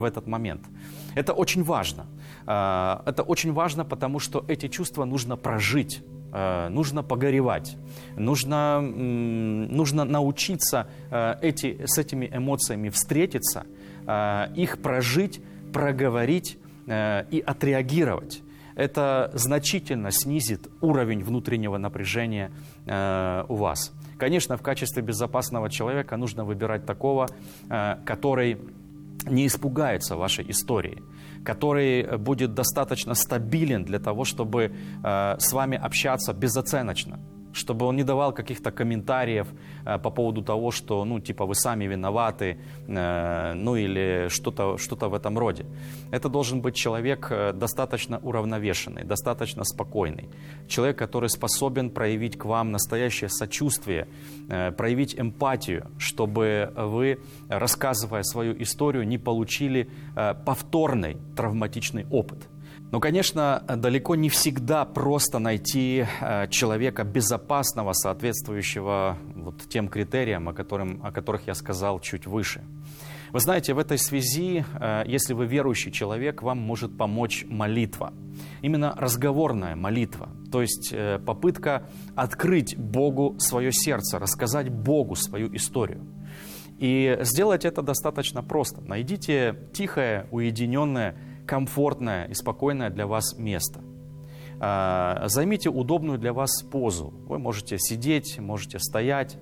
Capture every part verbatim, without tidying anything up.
в этот момент. Это очень важно. Это очень важно, потому что эти чувства нужно прожить, нужно погоревать, нужно, нужно научиться эти, с этими эмоциями встретиться, их прожить, проговорить и отреагировать. Это значительно снизит уровень внутреннего напряжения у вас. Конечно, в качестве безопасного человека нужно выбирать такого, который не испугается вашей истории, который будет достаточно стабилен для того, чтобы э, с вами общаться безоценочно, чтобы он не давал каких-то комментариев э, по поводу того, что, ну, типа, вы сами виноваты, э, ну, или что-то что-то в этом роде. Это должен быть человек э, достаточно уравновешенный, достаточно спокойный, человек, который способен проявить к вам настоящее сочувствие, э, проявить эмпатию, чтобы вы, рассказывая свою историю, не получили э, повторный травматичный опыт. Но, конечно, далеко не всегда просто найти э, человека безопасного, соответствующего вот тем критериям, о, которым, о которых я сказал чуть выше. Вы знаете, в этой связи, э, если вы верующий человек, вам может помочь молитва. Именно разговорная молитва, то есть э, попытка открыть Богу свое сердце, рассказать Богу свою историю. И сделать это достаточно просто. Найдите тихое, уединенное, комфортное и спокойное для вас место. Займите удобную для вас позу. Вы можете сидеть, можете стоять,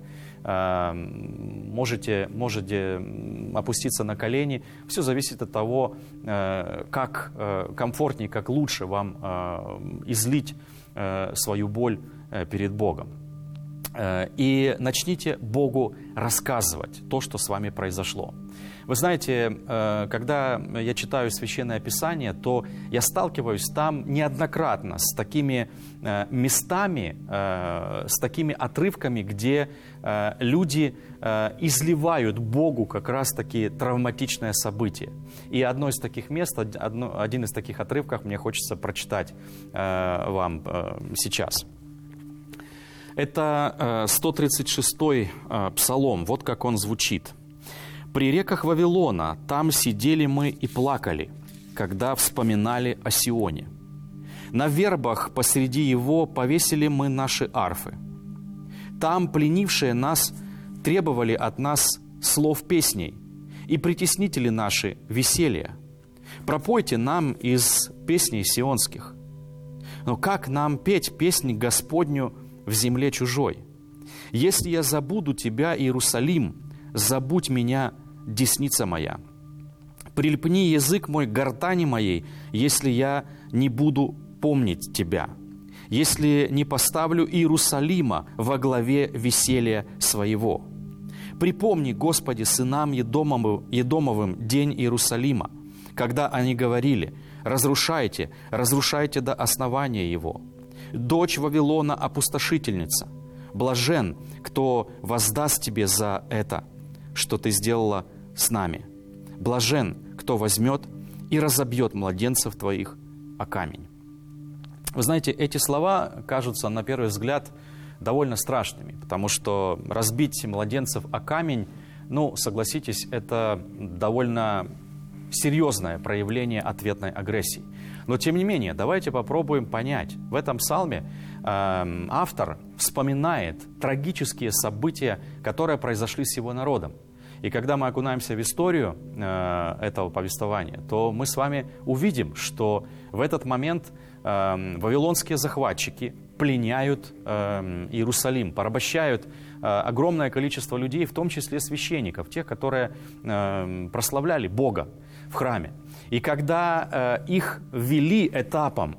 можете, можете опуститься на колени. Все зависит от того, как комфортнее, как лучше вам излить свою боль перед Богом. И начните Богу рассказывать то, что с вами произошло. Вы знаете, когда я читаю Священное Писание, то я сталкиваюсь там неоднократно с такими местами, с такими отрывками, где люди изливают Богу как раз-таки травматичное событие. И одно из таких мест, одно, один из таких отрывков мне хочется прочитать вам сейчас. Это сто тридцать шестой псалом, вот как он звучит. «При реках Вавилона там сидели мы и плакали, когда вспоминали о Сионе. На вербах посреди его повесили мы наши арфы. Там пленившие нас требовали от нас слов песней, и притеснители наши веселья. Пропойте нам из песней сионских. Но как нам петь песни Господню в земле чужой? Если я забуду тебя, Иерусалим, забудь меня, десница моя. Прильпни язык мой к гортани моей, если я не буду помнить тебя, если не поставлю Иерусалима во главе веселья своего. Припомни, Господи, сынам Едомовым, Едомовым день Иерусалима, когда они говорили: разрушайте, разрушайте до основания его. Дочь Вавилона опустошительница. Блажен, кто воздаст тебе за это, что ты сделала с нами. Блажен, кто возьмет и разобьет младенцев твоих о камень». Вы знаете, эти слова кажутся на первый взгляд довольно страшными, потому что разбить младенцев о камень, ну, согласитесь, это довольно серьезное проявление ответной агрессии. Но, тем не менее, давайте попробуем понять. В этом псалме э, автор вспоминает трагические события, которые произошли с его народом. И когда мы окунаемся в историю э, этого повествования, то мы с вами увидим, что в этот момент э, вавилонские захватчики пленяют э, Иерусалим, порабощают э, огромное количество людей, в том числе священников, тех, которые э, прославляли Бога в храме. И когда э, их ввели этапом,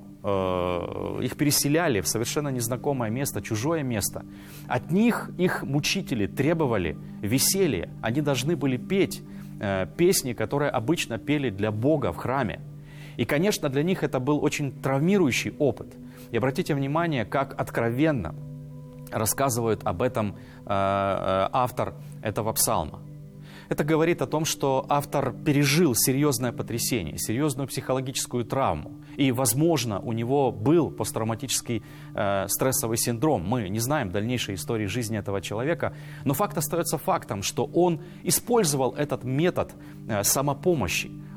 э, их переселяли в совершенно незнакомое место, чужое место, от них их мучители требовали веселья. Они должны были петь э, песни, которые обычно пели для Бога в храме. И, конечно, для них это был очень травмирующий опыт. И обратите внимание, как откровенно рассказывает об этом э, э, автор этого псалма. Это говорит о том, что автор пережил серьезное потрясение, серьезную психологическую травму. И, возможно, у него был посттравматический э, стрессовый синдром. Мы не знаем дальнейшей истории жизни этого человека, но факт остается фактом, что он использовал этот метод э, самопомощи